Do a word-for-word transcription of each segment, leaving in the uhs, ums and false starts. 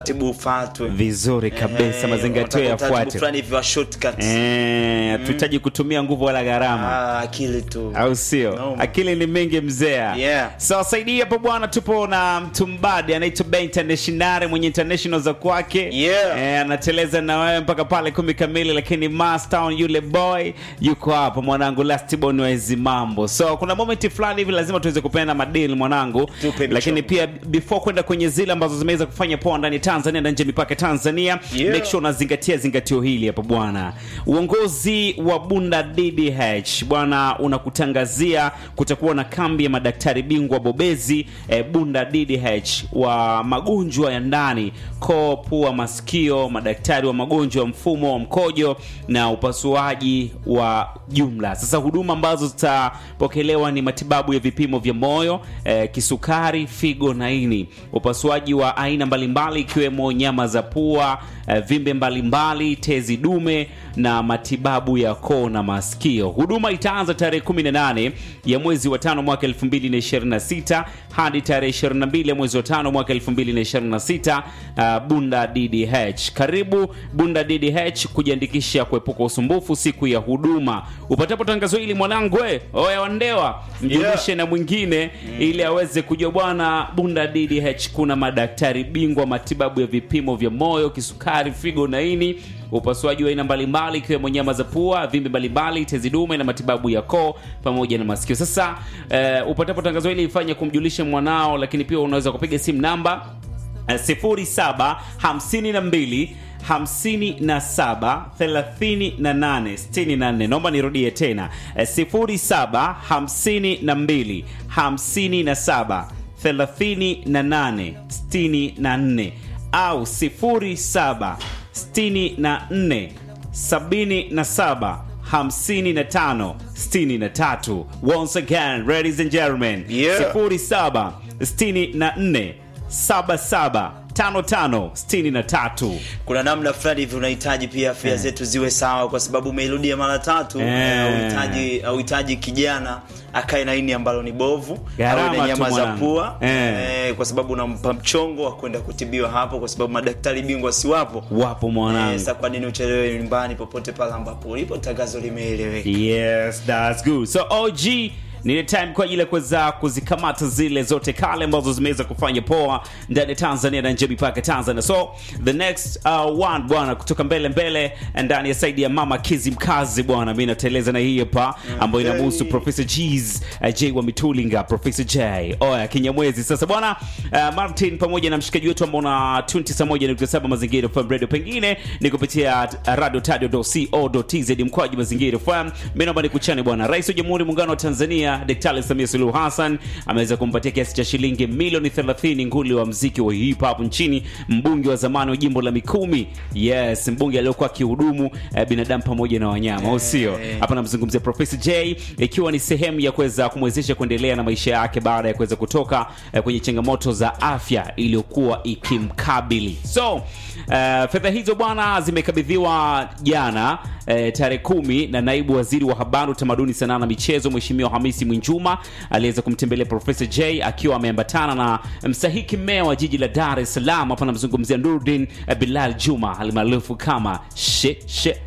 tibu fatwe vizuri kabisa, eh, mazingatio yafuate fulani hivi wa shortcuts. Eh, mm. Tutaji kutumia nguvu wala gharama. Ah, akili tu. Au sio? No. Akili ni mingi mzea. Yeah. So saidia hapo bwana, tupo na mtumbadi anaitwa Ben International mwenye international za kwake. Yeah. Eh, anateleza na wewe mpaka pale kumi kamili, lakini Mastown yule boy yuko hapa mwanangu, last born wezi mambo. So kuna moment fulani hivi lazima tuweze kupenda madili mwanangu. Lakini pia before kwenda kwenye zile ambazo zimeweza kufanya poa ndani Tanzania na nje mipaka Tanzania, yeah. Make sure unazingatia zingatio hili hapa bwana. Uongozi wa Bunda D D H bwana unakutangazia kutakuwa na kambi ya madaktari bingwa bobezi eh, Bunda D D H wa magonjwa ya ndani, koo, pua, masikio, madaktari wa magonjwa ya mfumo wa mkojo na upasuaji wa jumla. Sasa huduma ambazo zitapokelewa ni matibabu ya vipimo vya moyo, eh, kisukari, figo na ini, upasuaji wa aina mbalimbali ikiwemo nyama za pua, eh, vimbe mbalimbali, tezi dume na matibabu ya koo na masikio. Huduma itaanza tarehe kumi na nane ya mwezi wa tano mwaka elfu mbili na ishirini na sita hadi tarehe ishirini na mbili ya mwezi wa tano mwaka elfu mbili na ishirini na sita. Uh, Bunda D D H. Karibu Bunda D D H kujiandikisha kuepuka usumbufu siku ya huduma. Upatapo tangazo hili mwanangu, eh, oya wandewa, mjulishe yeah. na mwingine mm. ili aweze kujua bwana, Bunda D D H kuna madaktari bingwa matibabu ya vipimo vya moyo, kisukari, figo na ini, upasuaji wa aina mbalimbali ikiwemo nyama za pua, vimbe mbalimbali, tezi dume na matibabu ya koo pamoja na masikio. Sasa uh, upatapo tangazo hili ifanye kumjulisha mwanao, lakini pia unaweza kupiga simu namba uh, sifuri saba hamsini na mbili hamsini na saba thelathini na nane sitini na nne. Naomba nirudie tena, uh, sifuri saba hamsini na mbili hamsini na saba thelathini na nane sitini na nne au sifuri saba sitini na nne sabini na saba hamsini na tano sitini na tatu. Once again, ladies and gentlemen, yeah. sifuri saba sitini na nne saba saba tano tano sitini na tatu. Kuna namna fulani hivi unahitaji pia afya yeah. zetu ziwe sawa, kwa sababu umeirudia mara tatu, unahitaji yeah. unahitaji kijana akae na ini ambalo ni bovu au na nyama za pua yeah. eh, kwa sababu unampa mchongo wa kwenda kutibiwa hapo, kwa sababu madaktari bingwa si wapo wapo mwanangu. Eh, sasa kwa nini uchelewe nyumbani popote pale ambapo ulipo, tangazo limeeleweka. Yes, that's good. So O G ni time kwa ajili ya kuweza kuzikamata zile zote kale ambazo zimeweza kufanya poa ndani Tanzania na nje mipaka Tanzania. So the next uh, one bwana kutoka mbele mbele ndani ya side ya Mama Kizi Mkazi bwana, mimi nateleza na hii hapa ambayo inamhusu Professor G's uh, J wa Mitulinga, Professor J oya Kinyamwezi. Sasa bwana uh, Martin pamoja na mshikaji wetu ambao na twenty moja nukta saba Mazingira F M Radio, pengine ni kupitia radio tadio dot co dot tz mkwaji Mazingira F M. Mimi naomba nikuchane bwana, Rais wa Jamhuri ya Muungano wa Tanzania Daktari Samia Suluhu Hassan ameweza kumpatia kiasi cha shilingi milioni thelathini nguli wa muziki wa hip hop nchini mbunge wa zamani wa jimbo la Mikumi. Yes, mbunge aliyokuwa kihudumu eh, binadamu pamoja na wanyama, au sio? Hapa namzungumzia Professor J, ikiwa ni sehemu ya kuweza kumwezesha kuendelea na maisha yake baada ya kuweza kutoka eh, kwenye changamoto za afya iliyokuwa ikimkabili. So, uh, fedha hizo bwana zimekabidhiwa jana eh, tarehe kumi na naibu waziri wa habari, utamaduni, sanaa na michezo Mheshimiwa Hamisi Mwinjuma aliweza kumtembelea Professor J akiwa ameambatana na mstahiki meya wa jiji la Dar es Salaam. Hapa namzungumzia Nurdin Bilal Juma almaarufu kama she, she,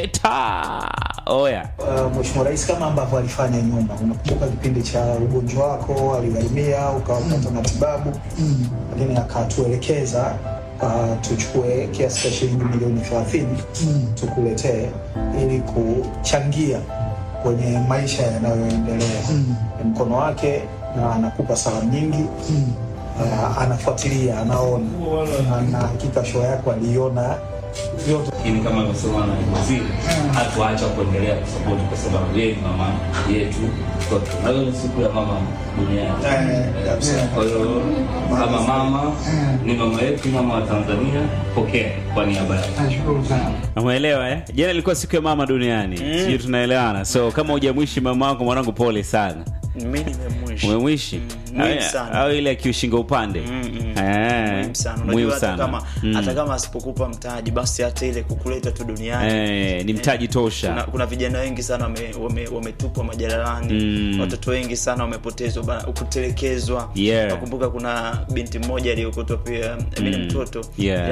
Sheta. Oya. Uh, Mheshimiwa Rais kama ambavyo alifanya nyuma, unakumbuka kipindi cha ugonjwa wako aligharimia ukapata matibabu, mm. lakini akatuelekeza Uh, tuchukue kiasi cha shilingi milioni thelathini mm. tukuletee ili kuchangia kwenye maisha yanayoendelea. mm. Mkono wake na anakupa salamu nyingi. mm. uh, anafuatilia, anaona mm. na hakika show yako aliona yote. Lakini kama amesema na waziri hatuacha kuendelea kusupport, kwa sababu yeye ni mama yetu sote. Na leo ni siku ya mama duniani. Kwa hiyo kama mama ni mama yetu, mama wa Tanzania, pokea kwa niaba yake. Nashukuru sana. Umeelewa eh? Jana ilikuwa siku ya mama duniani. Mm. Sio tunaelewana. So kama hujamwishi mama wako mwanangu, pole sana. Mimi nimemwishi. Umemwishi? Muhimu sana. Au ile akiushinga upande. Mm, mm. Eh. Muhimu sana. Unajua hata kama mm. hata kama asipokupa mtaji, basi hata ile kukuleta tu duniani eh, ni mtaji tosha. Kuna, kuna vijana wengi sana wametupwa wame, wame majalalani. Mm. Watoto wengi sana wamepotezwa, kutelekezwa. Yeah. Nakumbuka kuna binti mmoja aliyokotwa pia, mimi mm. mtoto. Yeah.